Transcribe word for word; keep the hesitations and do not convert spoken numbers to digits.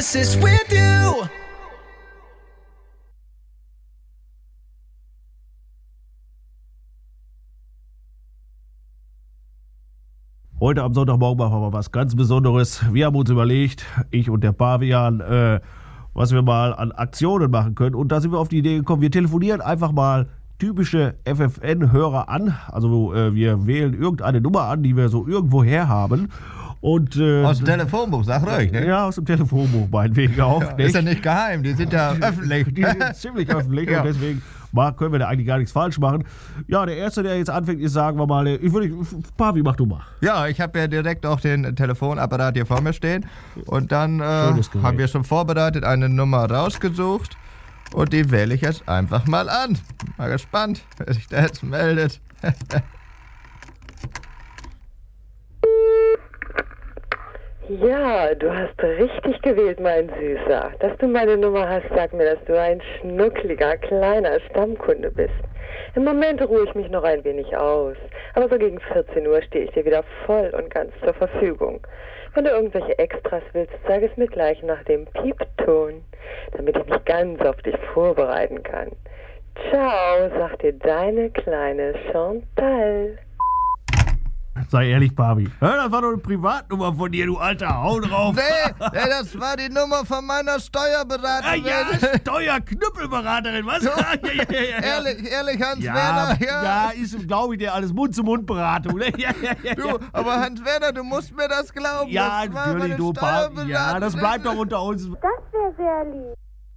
oasis with you. Heute am Sonntagmorgen machen wir was ganz Besonderes. Wir haben uns überlegt, ich und der Pavian, äh, was wir mal an Aktionen machen können. Und da sind wir auf die Idee gekommen, wir telefonieren einfach mal typische F F N-Hörer an. Also äh, wir wählen irgendeine Nummer an, die wir so irgendwo her haben. Und, äh, aus dem Telefonbuch, sag ruhig, ne? Ja, aus dem Telefonbuch meinetwegen auch. Ja, nicht? Ist ja nicht geheim, die sind ja öffentlich. Die sind ziemlich öffentlich Ja. und deswegen mal, können wir da eigentlich gar nichts falsch machen. Ja, der Erste, der jetzt anfängt, ist, sagen wir mal, ich würde, Pavi, mach du mal. Ja, ich habe ja direkt auch den Telefonapparat hier vor mir stehen. Und dann äh, Schönes Gerät. haben wir schon vorbereitet eine Nummer rausgesucht. Und die wähle ich jetzt einfach mal an. Mal gespannt, wer sich da jetzt meldet. Ja, du hast richtig gewählt, mein Süßer. Dass du meine Nummer hast, sagt mir, dass du ein schnuckliger, kleiner Stammkunde bist. Im Moment ruhe ich mich noch ein wenig aus. Aber so gegen vierzehn Uhr stehe ich dir wieder voll und ganz zur Verfügung. Wenn du irgendwelche Extras willst, sag es mir gleich nach dem Piepton, damit ich mich ganz auf dich vorbereiten kann. Ciao, sagt dir deine kleine Chantal. Sei ehrlich, Pavi. Ja, das war doch eine Privatnummer von dir, du alter Hau drauf. Nee, nee, das war die Nummer von meiner Steuerberaterin. Ja, ja, Steuerknüppelberaterin, was? Du, Ja, ja, ja, ja, ja. Ehrlich, ehrlich, Hans Ja, Werner. ja, ist, glaube ich, dir alles Mund-zu-Mund-Beratung. Ne? Ja, ja, ja, Du, ja. aber Hans Werner, du musst mir das glauben. Ja, das war natürlich, meine du Pavi. Ja, das Steuerberaterin. bleibt doch unter uns. Das wäre sehr lieb.